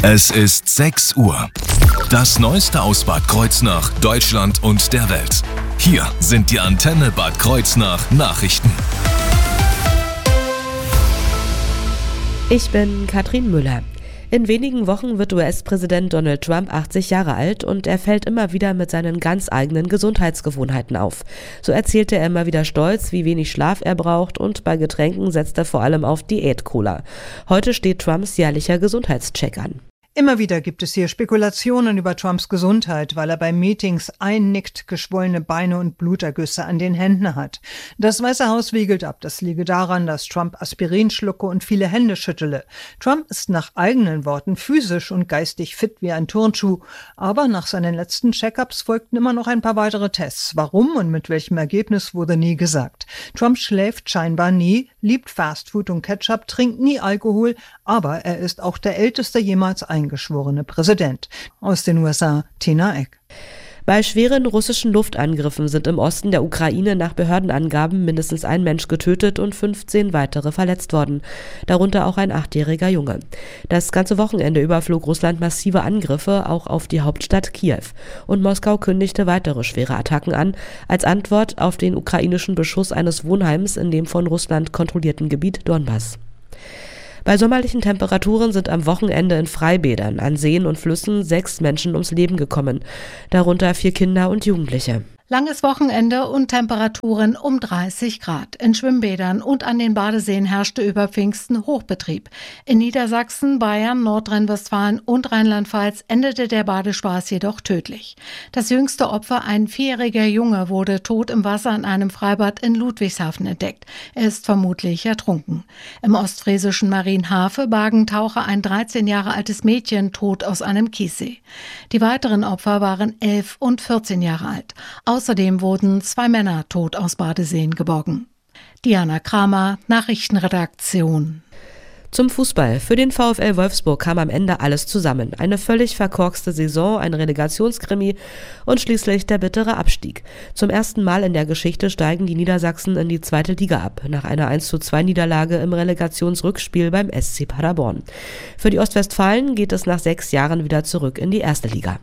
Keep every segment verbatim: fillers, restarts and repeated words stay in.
Es ist sechs Uhr. Das Neueste aus Bad Kreuznach, Deutschland und der Welt. Hier sind die Antenne Bad Kreuznach Nachrichten. Ich bin Katrin Müller. In wenigen Wochen wird U S-Präsident Donald Trump achtzig Jahre alt und er fällt immer wieder mit seinen ganz eigenen Gesundheitsgewohnheiten auf. So erzählte er immer wieder stolz, wie wenig Schlaf er braucht, und bei Getränken setzt er vor allem auf Diät-Cola. Heute steht Trumps jährlicher Gesundheitscheck an. Immer wieder gibt es hier Spekulationen über Trumps Gesundheit, weil er bei Meetings einnickt, geschwollene Beine und Blutergüsse an den Händen hat. Das Weiße Haus wiegelt ab, das liege daran, dass Trump Aspirin schlucke und viele Hände schüttele. Trump ist nach eigenen Worten physisch und geistig fit wie ein Turnschuh, aber nach seinen letzten Check-ups folgten immer noch ein paar weitere Tests. Warum und mit welchem Ergebnis wurde nie gesagt. Trump schläft scheinbar nie, liebt Fastfood und Ketchup, trinkt nie Alkohol, aber er ist auch der älteste jemals eingeschworene Präsident. Aus den U S A, Tina Eck. Bei schweren russischen Luftangriffen sind im Osten der Ukraine nach Behördenangaben mindestens ein Mensch getötet und fünfzehn weitere verletzt worden, darunter auch ein achtjähriger Junge. Das ganze Wochenende überflog Russland massive Angriffe, auch auf die Hauptstadt Kiew. Und Moskau kündigte weitere schwere Attacken an, als Antwort auf den ukrainischen Beschuss eines Wohnheims in dem von Russland kontrollierten Gebiet Donbass. Bei sommerlichen Temperaturen sind am Wochenende in Freibädern, an Seen und Flüssen sechs Menschen ums Leben gekommen, darunter vier Kinder und Jugendliche. Langes Wochenende und Temperaturen um dreißig Grad. In Schwimmbädern und an den Badeseen herrschte über Pfingsten Hochbetrieb. In Niedersachsen, Bayern, Nordrhein-Westfalen und Rheinland-Pfalz endete der Badespaß jedoch tödlich. Das jüngste Opfer, ein vierjähriger Junge, wurde tot im Wasser in einem Freibad in Ludwigshafen entdeckt. Er ist vermutlich ertrunken. Im ostfriesischen Marienhafe bargen Taucher ein dreizehn Jahre altes Mädchen tot aus einem Kiessee. Die weiteren Opfer waren elf und vierzehn Jahre alt. Außerdem wurden zwei Männer tot aus Badeseen geborgen. Diana Kramer, Nachrichtenredaktion. Zum Fußball. Für den VfL Wolfsburg kam am Ende alles zusammen. Eine völlig verkorkste Saison, ein Relegationskrimi und schließlich der bittere Abstieg. Zum ersten Mal in der Geschichte steigen die Niedersachsen in die zweite Liga ab, nach einer eins zu zwei Niederlage im Relegationsrückspiel beim S C Paderborn. Für die Ostwestfalen geht es nach sechs Jahren wieder zurück in die erste Liga.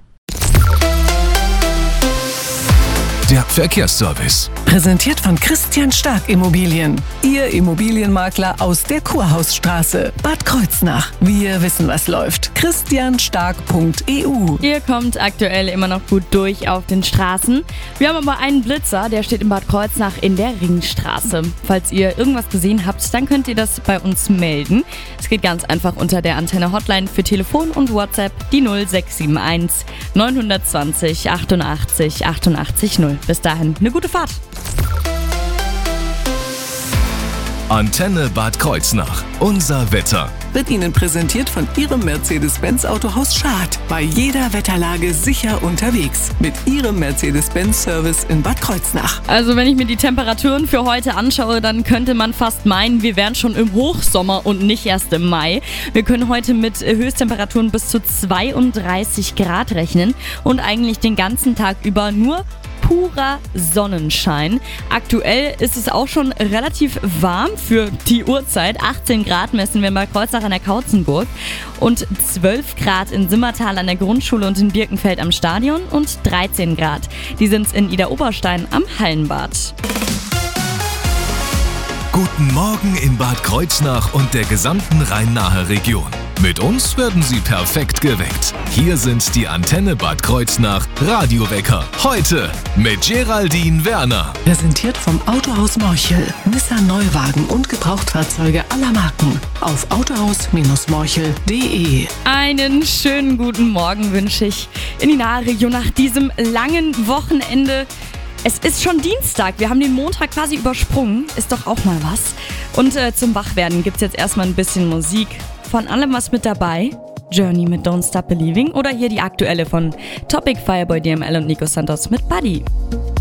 Der Verkehrsservice. Präsentiert von Christian Stark Immobilien. Ihr Immobilienmakler aus der Kurhausstraße. Bad Kreuznach. Wir wissen, was läuft. christian stark punkt e u. Ihr kommt aktuell immer noch gut durch auf den Straßen. Wir haben aber einen Blitzer, der steht in Bad Kreuznach in der Ringstraße. Falls ihr irgendwas gesehen habt, dann könnt ihr das bei uns melden. Es geht ganz einfach unter der Antenne-Hotline für Telefon und WhatsApp, die null sechs sieben eins neun zwei null achtundachtzig achtundachtzig null. Bis dahin, eine gute Fahrt. Antenne Bad Kreuznach. Unser Wetter. Wird Ihnen präsentiert von Ihrem Mercedes-Benz Autohaus Schad. Bei jeder Wetterlage sicher unterwegs. Mit Ihrem Mercedes-Benz-Service in Bad Kreuznach. Also wenn ich mir die Temperaturen für heute anschaue, dann könnte man fast meinen, wir wären schon im Hochsommer und nicht erst im Mai. Wir können heute mit Höchsttemperaturen bis zu zweiunddreißig Grad rechnen und eigentlich den ganzen Tag über nur purer Sonnenschein. Aktuell ist es auch schon relativ warm für die Uhrzeit. achtzehn Grad messen wir in Bad Kreuznach an der Kautzenburg und zwölf Grad in Simmertal an der Grundschule und in Birkenfeld am Stadion und dreizehn Grad. Die sind in Idar-Oberstein am Hallenbad. Guten Morgen in Bad Kreuznach und der gesamten Rhein-Nahe-Region. Mit uns werden Sie perfekt geweckt. Hier sind die Antenne Bad Kreuznach Radiowecker. Heute mit Geraldine Werner. Präsentiert vom Autohaus Morchel. Nissan Neuwagen und Gebrauchtfahrzeuge aller Marken. Auf autohaus morchel punkt de. Einen schönen guten Morgen wünsche ich in die Nahe-Region nach diesem langen Wochenende. Es ist schon Dienstag, wir haben den Montag quasi übersprungen, ist doch auch mal was. Und äh, zum Wachwerden gibt's jetzt erstmal ein bisschen Musik. Von allem was mit dabei. Journey mit Don't Stop Believing oder hier die aktuelle von Topic, Fireboy D M L und Nico Santos mit Buddy.